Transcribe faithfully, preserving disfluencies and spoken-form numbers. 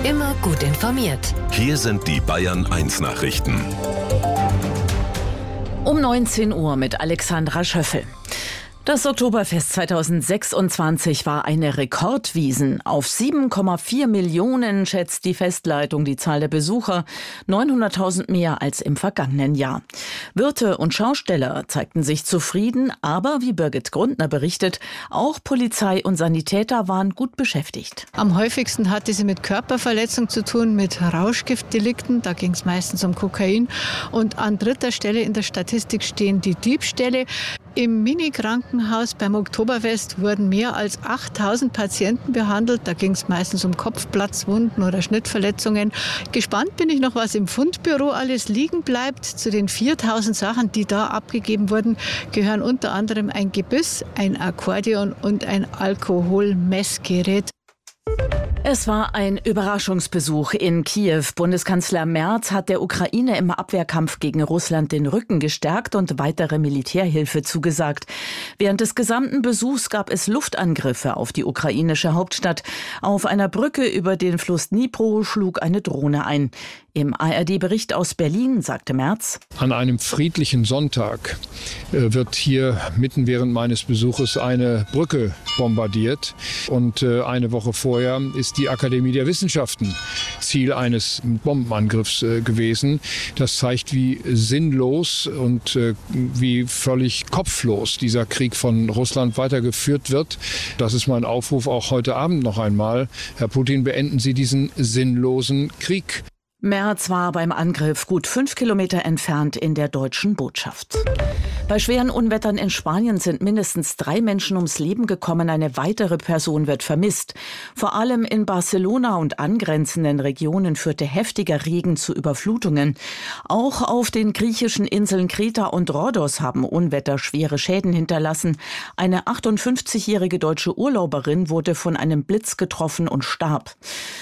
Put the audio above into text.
Immer gut informiert. Hier sind die Bayern eins Nachrichten. Um neunzehn Uhr mit Alexandra Schöffel. Das Oktoberfest zweitausendsechsundzwanzig war eine Rekordwiesen. Auf sieben Komma vier Millionen schätzt die Festleitung die Zahl der Besucher, neunhunderttausend mehr als im vergangenen Jahr. Wirte und Schausteller zeigten sich zufrieden, aber wie Birgit Grundner berichtet, auch Polizei und Sanitäter waren gut beschäftigt. Am häufigsten hatte sie mit Körperverletzung zu tun, mit Rauschgiftdelikten, da ging es meistens um Kokain. Und an dritter Stelle in der Statistik stehen die Diebstähle. Im Mini-Krankenhaus beim Oktoberfest wurden mehr als achttausend Patienten behandelt. Da ging es meistens um Kopfplatzwunden oder Schnittverletzungen. Gespannt bin ich noch, was im Fundbüro alles liegen bleibt. Zu den viertausend Sachen, die da abgegeben wurden, gehören unter anderem ein Gebiss, ein Akkordeon und ein Alkoholmessgerät. Es war ein Überraschungsbesuch in Kiew. Bundeskanzler Merz hat der Ukraine im Abwehrkampf gegen Russland den Rücken gestärkt und weitere Militärhilfe zugesagt. Während des gesamten Besuchs gab es Luftangriffe auf die ukrainische Hauptstadt. Auf einer Brücke über den Fluss Dnipro schlug eine Drohne ein. Im A R D-Bericht aus Berlin sagte Merz: An einem friedlichen Sonntag wird hier mitten während meines Besuches eine Brücke bombardiert. Und eine Woche vorher ist die Akademie der Wissenschaften Ziel eines Bombenangriffs gewesen. Das zeigt, wie sinnlos und wie völlig kopflos dieser Krieg von Russland weitergeführt wird. Das ist mein Aufruf auch heute Abend noch einmal. Herr Putin, beenden Sie diesen sinnlosen Krieg. Merz war beim Angriff gut fünf Kilometer entfernt in der deutschen Botschaft. Bei schweren Unwettern in Spanien sind mindestens drei Menschen ums Leben gekommen. Eine weitere Person wird vermisst. Vor allem in Barcelona und angrenzenden Regionen führte heftiger Regen zu Überflutungen. Auch auf den griechischen Inseln Kreta und Rhodos haben Unwetter schwere Schäden hinterlassen. Eine achtundfünfzigjährige deutsche Urlauberin wurde von einem Blitz getroffen und starb.